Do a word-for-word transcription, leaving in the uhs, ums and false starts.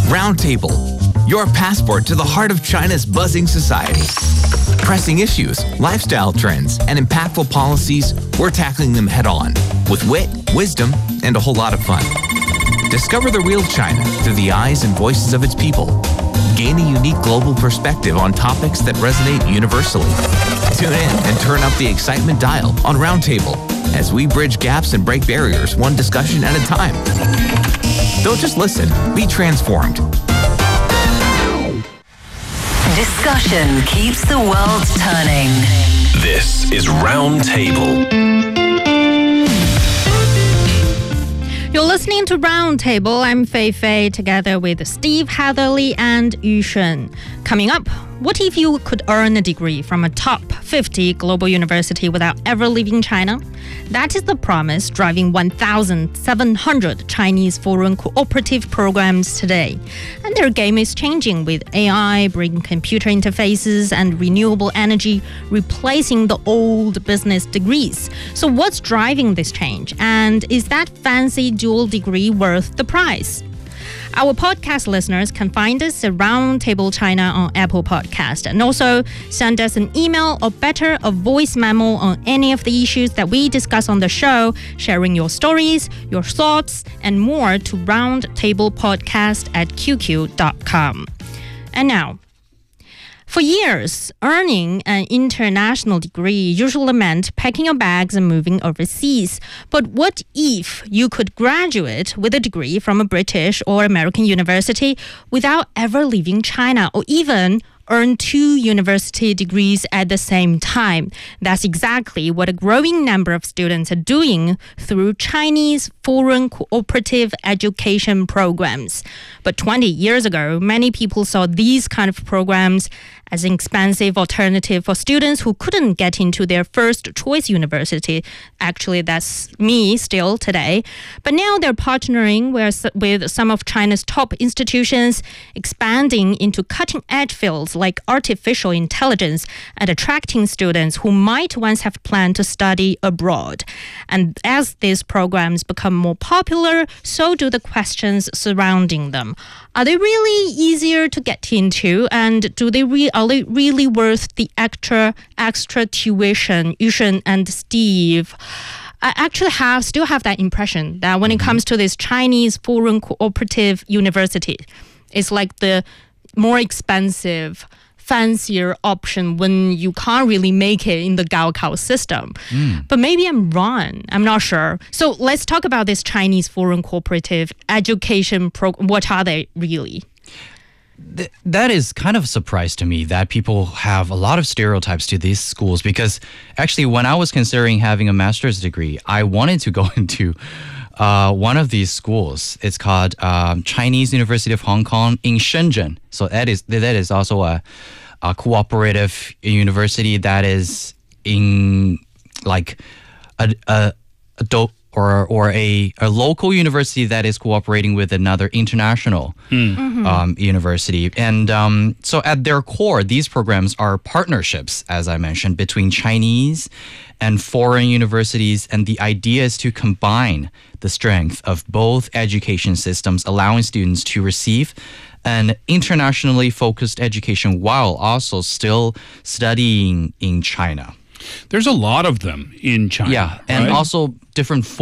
Roundtable, your passport to the heart of China's buzzing society. Pressing issues, lifestyle trends, and impactful policies, we're tackling them head on with wit, wisdom, and a whole lot of fun. Discover the real China through the eyes and voices of its people. Gain a unique global perspective on topics that resonate universally. Tune in and turn up the excitement dial on Roundtable as we bridge gaps and break barriers one discussion at a time. Don't just listen, be transformed. Discussion keeps the world turning. This is Roundtable. You're listening to Roundtable. I'm Fei Fei, together with Steve Hatherley and Yu Shun. Coming up, what if you could earn a degree from a top fifty global university without ever leaving China? That is the promise driving one thousand seven hundred Chinese foreign cooperative programs today. And their game is changing, with A I bringing computer interfaces and renewable energy replacing the old business degrees. So what's driving this change? And is that fancy dual degree worth the price? Our podcast listeners can find us at Roundtable China on Apple Podcast, and also send us an email or better a voice memo on any of the issues that we discuss on the show, sharing your stories, your thoughts, and more to roundtablepodcast at q q dot com. And now, for years, earning an international degree usually meant packing your bags and moving overseas. But what if you could graduate with a degree from a British or American university without ever leaving China, or even earn two university degrees at the same time? That's exactly what a growing number of students are doing through Chinese foreign cooperative education programs. But twenty years ago, many people saw these kind of programs as an expensive alternative for students who couldn't get into their first choice university. Actually, that's me still today. But now they're partnering with, with some of China's top institutions, expanding into cutting-edge fields like artificial intelligence and attracting students who might once have planned to study abroad. And as these programs become more popular, so do the questions surrounding them. Are they really easier to get into, and do they re- are they really worth the extra extra tuition? Yushen and Steve, I actually have still have that impression that when it comes to this Chinese foreign cooperative university, it's like the more expensive, fancier option when you can't really make it in the Gaokao system. Mm. But maybe I'm wrong. I'm not sure. So let's talk about this Chinese foreign cooperative education program. What are they really? Th- that is kind of a surprise to me that people have a lot of stereotypes to these schools, because actually when I was considering having a master's degree, I wanted to go into Uh, one of these schools. It's called um, Chinese University of Hong Kong in Shenzhen. So that is that is also a, a cooperative university that is in like a, a, a do, or or a, a local university that is cooperating with another international mm. mm-hmm. um, university. And um, so at their core, these programs are partnerships, as I mentioned, between Chinese and foreign universities. And the idea is to combine the strength of both education systems, allowing students to receive an internationally focused education while also still studying in China. There's a lot of them in China. Yeah, and right? also different